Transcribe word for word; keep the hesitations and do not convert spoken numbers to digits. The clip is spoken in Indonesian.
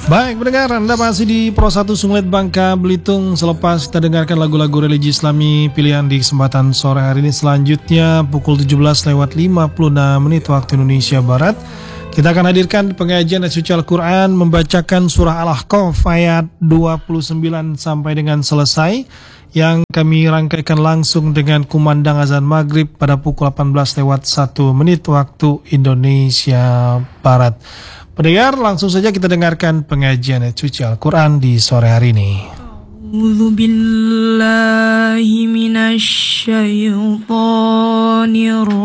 Baik, pendengar, Anda masih di Pro satu Sunglet Bangka Belitung. Selepas kita dengarkan lagu-lagu religi Islami pilihan di kesempatan sore hari ini, selanjutnya pukul tujuh belas lewat lima puluh enam menit waktu Indonesia Barat, kita akan hadirkan pengajian ayat suci Al-Quran, membacakan surah Al-Ahqaf ayat dua puluh sembilan sampai dengan selesai, yang kami rangkaikan langsung dengan kumandang azan maghrib pada pukul delapan belas lewat satu menit waktu Indonesia Barat. Pendengar, langsung saja kita dengarkan pengajian ayat suci Al-Quran di sore hari ini. A'udzu billahi minasy syaithanir